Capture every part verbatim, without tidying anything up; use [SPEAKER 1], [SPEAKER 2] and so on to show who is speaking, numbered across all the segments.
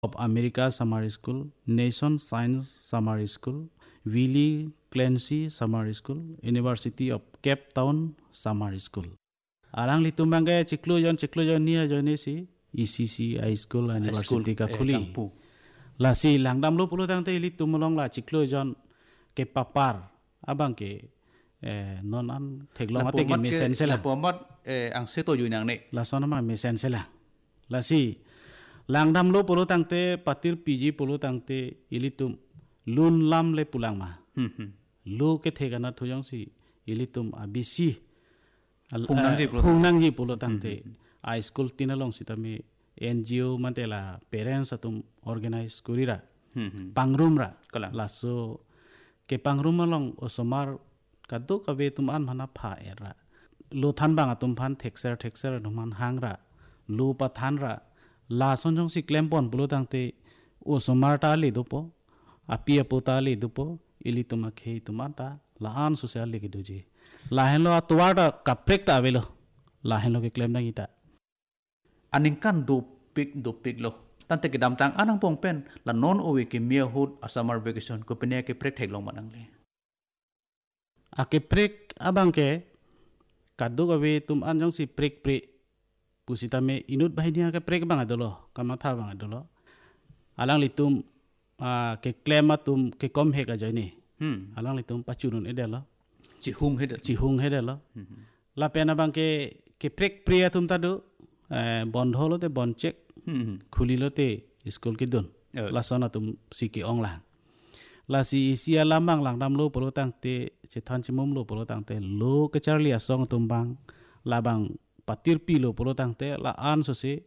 [SPEAKER 1] of America Summer School, Nation Science Summer School, Willie Clancy Summer School, University of Cape Town Summer School. Alang litu mangga ciklu jon ciklu jon ni aja ni si E C C High School University ka khuli. La si langdam lo puluh tang te litu molong la ciklu jon ke papar abang ke non an theklong ate ke mesen sela.
[SPEAKER 2] La pomat ang seto yu nang ne.
[SPEAKER 1] La sona ma mesen sela. La si langdam lo puluh tang te patir P G puluh tang te ilitum lun lam le pulang ma. Lu ke thegana thuyong si ilitum abisi Pungnang ji puluh tang te high school tinalong si tami N G O mantela parents atum organize kurira pangrum ra laso ke pangrum along osomar kadu kabe tum an mana pha era lu than bang atum phan thexer thexer numan hangra lu pa than ra la sonjong si klempon puluh tang te osomar ta le dupo api apota le dupo ili tuma khei tumata laan social le kiduji lahen lo atuada kaprek ta avelo lahen lo ke claim nang ita
[SPEAKER 2] aningkan do pik do pik lo tante ke dam tang anang pong pen la non owe ke mia hood a summer vacation ko penia ke prek thek long manang le
[SPEAKER 1] a ke prek abang ke kadu gawe tum anjong si prek pre pusita me inut bahania ke prek bang adolo kama tha bang adolo alang litum a ke claim atum ke kom he ka jani hmm alang litum pachunun edelo
[SPEAKER 2] Cihung heda
[SPEAKER 1] Cihung heda lo la pena bang ke ke prek priya tum tadu bondho lo te bon check khuli lo te school ki dun la sona tum siki ong la la si isia lamang lang dam lo polo tang te che than chimum lo polo tang te lo ke charli asong tum bang la bang patir pi lo polo tang te la an so se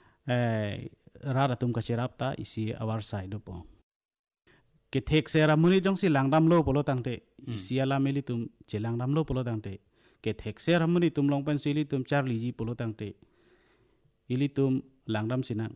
[SPEAKER 1] ra tum ka cherap ta isi our side po ke thek se ramuni jong si langdam lo polo tang te isiala meli tum che langdam lo polo tang te ke thek se ramuni tum long pen sili tum charli ji polo tang te ili tum langdam sinang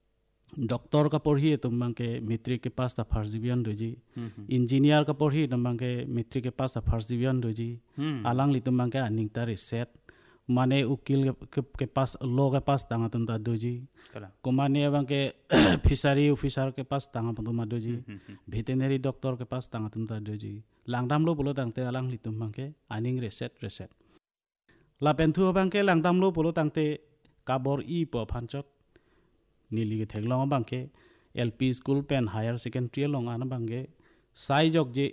[SPEAKER 1] doctor ka porhi tum mang ke matric ke pass ta first division doji engineer ka porhi tum mang ke matric ke pass ta first division doji alang li tum mang ke aning ta reset mane ukil ke pass law ke pass tanga tum ta doji ko mane bang ke fishery officer ke pass tanga tum ma doji veterinary doctor ke pass tanga tum ta doji langdam lo polo tang te alang li tum mang ke aning reset reset la penthu bang ke langdam lo polo tang te kabor i po phanchot nili ke theklong bang ke L P school pen higher secondary long an bang ke sai jok je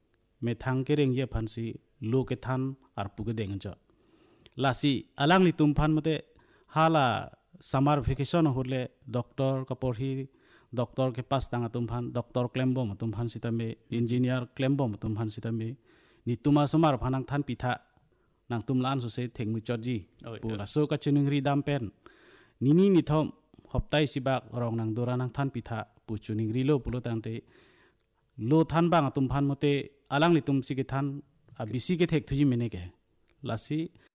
[SPEAKER 1] me thang ke reng je phansi lo ke than ar pu ke deng ja lasi alang li tum phan mate hala summer vacation hole doctor ka porhi doctor ke pas tanga tum phan doctor klembo ma tum phan sitame engineer klembo ma tum phan sitame ni tuma sumar phanang than pitha nang tum lan so se thengmu chotji pura so ka chining ri dam pen nini ni thom hoptai sibak rong nang dora nang than pitha pu chuning ri lo pulo tang te lo than bang tum phan mote alang li tum si ke than a bisi ke thek thuji mene ke lasi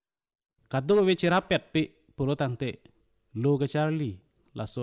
[SPEAKER 1] kaddo we chera pet pe pulo tang te lo ke charli laso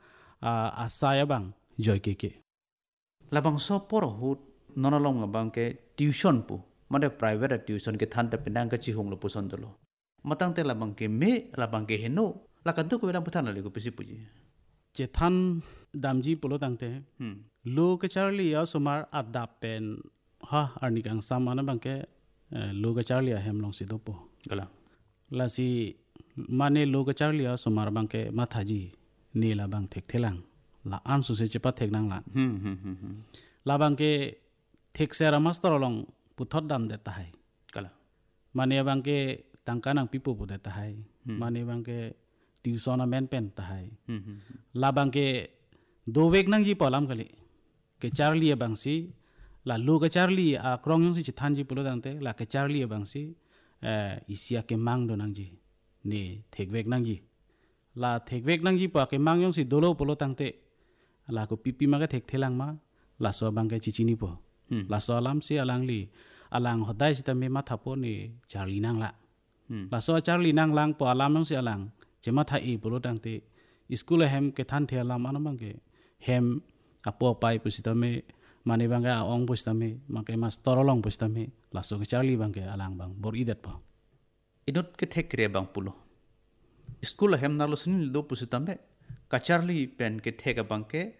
[SPEAKER 1] a asaya bang joy ke ke
[SPEAKER 2] labang so por hut nonolong bang ke tuition pu made private tuition ke than te pinang ka chihung lo puson dolo matang te labang ke me labang ke heno la kaddu ko lang puthan le ko pisi puji
[SPEAKER 1] che than damji pulo tang te lo ke charli ya somar adap pen ha arni kang samana bang ke lo ke charli a hem long si do po
[SPEAKER 2] gala
[SPEAKER 1] la si mane lo ke charli a somar bang ke mathaji ni la bang thek thelang la an su se chepa thek nang la
[SPEAKER 2] hm hm hm
[SPEAKER 1] la bang ke thek sera master long puthot dam deta hai
[SPEAKER 2] kala
[SPEAKER 1] mane bang ke tangkanang pipo bu deta hai mane bang ke tuition men pen ta hai la bang ke do wek nang ji polam kali ke charli bang si la lu ke charli a krong yung si chan ji pulo dang te la ke charli bang si isia ke mang do nang ji ni thek wek nang ji la thek wek nang ji pa ke mang yung si dolo pulo tang te la ko pipi ma ke thek thelang ma la so bang ke chichini po la so alam si alang li alang hodai si ta me ma thapo ni charli nang la la so charli nang lang po alam yung si alang chema tha e pulo tang te school hem ke than the alam an bang ke hem apo pai pusita me mane bang a ong pusita me ma ke mas torolong pusita me la so ke charli bang ke alang bang bor idet po
[SPEAKER 2] inut ke thek re bang pulo school hem na lo sin do pusita me ka charli pen ke thek bang ke